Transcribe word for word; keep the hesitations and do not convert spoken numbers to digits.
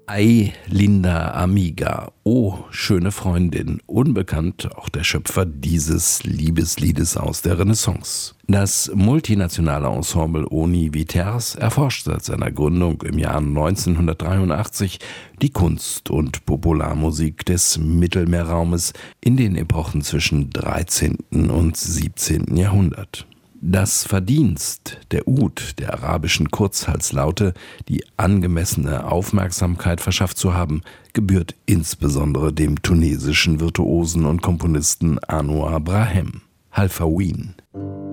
Ay, linda amiga, oh, schöne Freundin, unbekannt auch der Schöpfer dieses Liebesliedes aus der Renaissance. Das multinationale Ensemble Oni Viters erforscht seit seiner Gründung im Jahr neunzehnhundertdreiundachtzig die Kunst- und Popularmusik des Mittelmeerraumes in den Epochen zwischen dreizehnten und siebzehnten Jahrhundert. Das Verdienst der Ud, der arabischen Kurzhalslaute, die angemessene Aufmerksamkeit verschafft zu haben, gebührt insbesondere dem tunesischen Virtuosen und Komponisten Anouar Brahem. Halfawin.